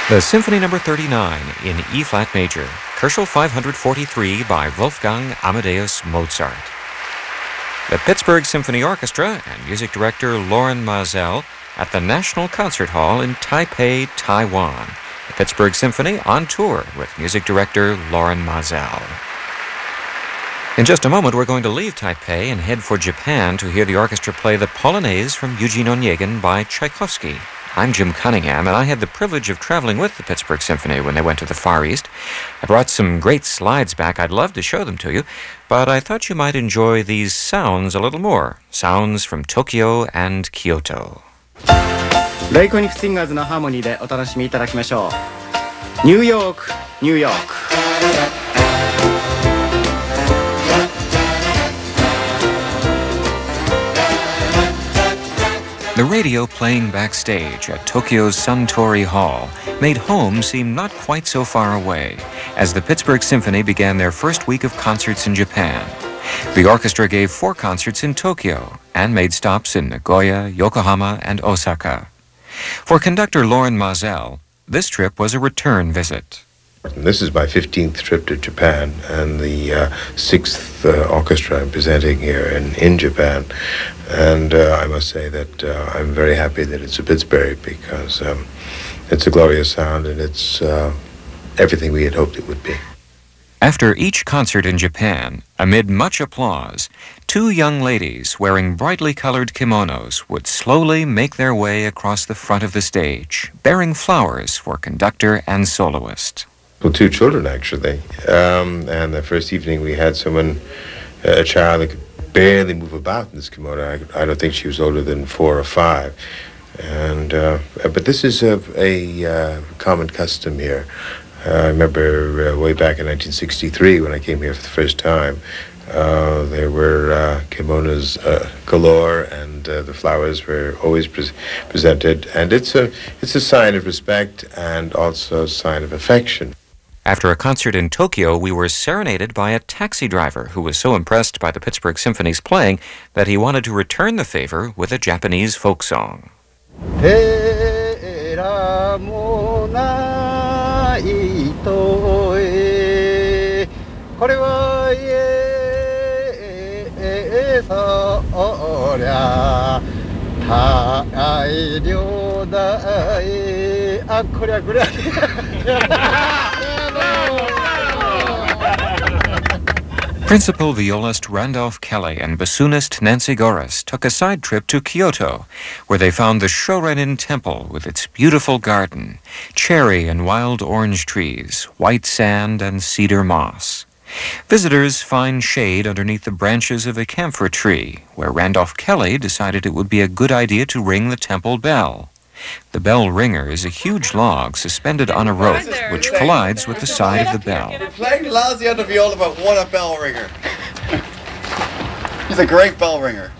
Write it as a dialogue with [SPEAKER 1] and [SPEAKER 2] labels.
[SPEAKER 1] The Symphony No. 39 in E-flat major, Koelschel 543 by Wolfgang Amadeus Mozart. The Pittsburgh Symphony Orchestra and music director Loren Maazel at the National Concert Hall in Taipei, Taiwan. The Pittsburgh Symphony on tour with music director Loren Maazel. In just a moment, we're going to leave Taipei and head for Japan to hear the orchestra play the Polonaise from Eugene Onegin by Tchaikovsky. I'm Jim Cunningham, and I had the privilege of traveling with the Pittsburgh Symphony when they went to the Far East. I brought some great slides back. I'd love to show them to you, but I thought you might enjoy these sounds a little more. Sounds from Tokyo and Kyoto.
[SPEAKER 2] レイコニック・シンガーズのハーモニーでお楽しみいただきましょう。ニューヨーク、ニューヨーク。
[SPEAKER 1] The radio playing backstage at Tokyo's Suntory Hall made home seem not quite so far away as the Pittsburgh Symphony began their first week of concerts in Japan. The orchestra gave 4 concerts in Tokyo and made stops in Nagoya, Yokohama, and Osaka. For conductor Loren Maazel, this trip was a return visit.
[SPEAKER 3] This is my 15th trip to Japan and the 6th orchestra I'm presenting here in Japan. And I must say that I'm very happy that it's a Pittsburgh because it's a glorious sound and it's everything we had hoped it would be.
[SPEAKER 1] After each concert in Japan, amid much applause, 2 young ladies wearing brightly colored kimonos would slowly make their way across the front of the stage, bearing flowers for conductor and soloist.
[SPEAKER 3] Well, 2 children, actually. And the first evening we had a child that could barely move about in this kimono. I don't think she was older than 4 or 5. And but this is a common custom here. I remember way back in 1963 when I came here for the first time, there were kimonos galore, and the flowers were always presented. And it's a sign of respect and also a sign of affection.
[SPEAKER 1] After a concert in Tokyo, we were serenaded by a taxi driver who was so impressed by the Pittsburgh Symphony's playing that he wanted to return the favor with a Japanese folk song. Principal violist Randolph Kelly and bassoonist Nancy Goris took a side trip to Kyoto, where they found the Shorenin Temple with its beautiful garden, cherry and wild orange trees, white sand, and cedar moss. Visitors find shade underneath the branches of a camphor tree, where Randolph Kelly decided it would be a good idea to ring the temple bell. The bell ringer is a huge log suspended on a rope, which collides with the side of the bell.
[SPEAKER 4] Playing lousy on the viola, but what a bell ringer. He's a great bell ringer.